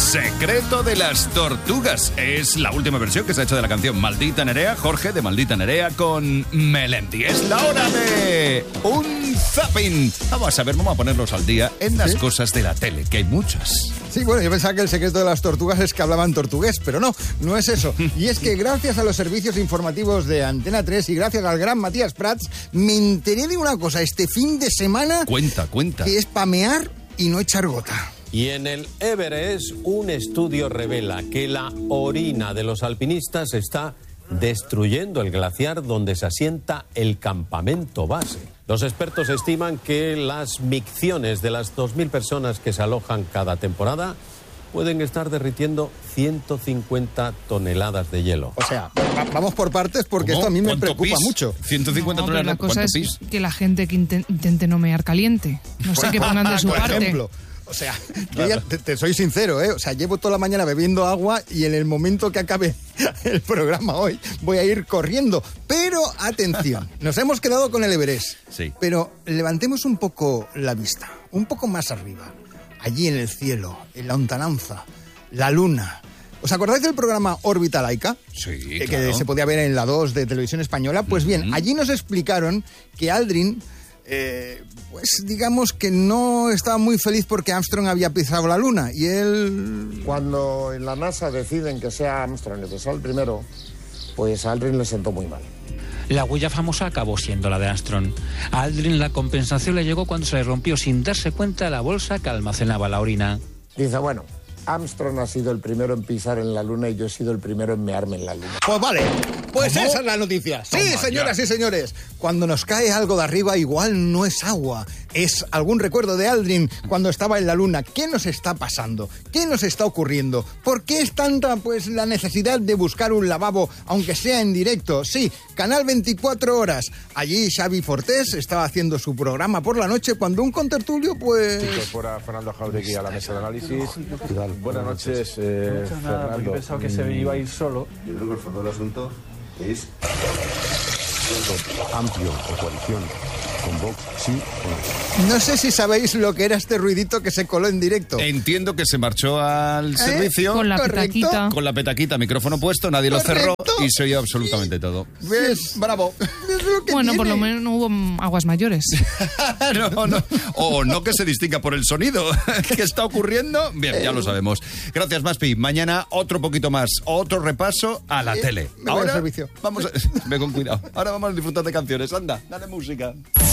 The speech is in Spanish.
Secreto de las tortugas. Es la última versión que se ha hecho de la canción Maldita Nerea, Jorge de Maldita Nerea con Melendi. Es la hora de un zapping. Vamos a ponerlos al día en las cosas de la tele, que hay muchas. Sí, bueno, yo pensaba que el secreto de las tortugas es que hablaban tortugués, pero no es eso. Y es que gracias a los servicios informativos de Antena 3 y gracias al gran Matías Prats, me enteré de una cosa este fin de semana. Cuenta. Que es pamear y no echar gota. Y en el Everest, un estudio revela que la orina de los alpinistas está destruyendo el glaciar donde se asienta el campamento base. Los expertos estiman que las micciones de las 2.000 personas que se alojan cada temporada pueden estar derritiendo 150 toneladas de hielo. O sea, vamos por partes porque esto a mí me preocupa mucho. 150 toneladas. La cosa es que la gente que intente no mear caliente. No sé qué pongan de su parte. Por ejemplo. O sea, yo ya te soy sincero, ¿eh? O sea, llevo toda la mañana bebiendo agua y en el momento que acabe el programa hoy voy a ir corriendo. Pero, atención, nos hemos quedado con el Everest. Sí. Pero levantemos un poco la vista, un poco más arriba. Allí en el cielo, en la lontananza, la luna. ¿Os acordáis del programa Órbita Laica? Sí, que claro. se podía ver en la 2 de Televisión Española. Pues bien, allí nos explicaron que Aldrin... pues digamos que no estaba muy feliz porque Armstrong había pisado la luna y él... Cuando en la NASA deciden que sea Armstrong el que sea el primero, pues a Aldrin le sentó muy mal. La huella famosa acabó siendo la de Armstrong. A Aldrin la compensación le llegó cuando se le rompió sin darse cuenta la bolsa que almacenaba la orina. Dice, bueno, Armstrong ha sido el primero en pisar en la luna y yo he sido el primero en mearme en la luna. Pues vale, pues esa es la noticia. Sí, señoras y señores, cuando nos cae algo de arriba igual no es agua, es algún recuerdo de Aldrin cuando estaba en la luna. ¿Qué nos está pasando? ¿Qué nos está ocurriendo? ¿Por qué es tanta pues la necesidad de buscar un lavabo aunque sea en directo? Sí, Canal 24 horas. Allí Xavi Fortés estaba haciendo su programa por la noche cuando un contertulio pues... Sí, que fuera Fernando Jauregui a la mesa de análisis. Buenas noches, Fernando. Yo pensaba que se iba a ir solo. Yo creo que el fondo del asunto es amplio o coalición con Vox, sí o no. No sé si sabéis lo que era este ruidito que se coló en directo. Entiendo que se marchó al servicio con la petaquita. Con la petaquita, micrófono puesto, nadie lo cerró y se oyó absolutamente todo. ¿Ves? Bravo. Bueno, por lo menos no hubo aguas mayores. No. O no que se distinga por el sonido. ¿Qué está ocurriendo? Bien, ya lo sabemos. Gracias, Maspi. Mañana otro poquito más, otro repaso a la tele. Ahora servicio. Vamos a... Ve con cuidado. Ahora vamos a disfrutar de canciones. Anda, dale música.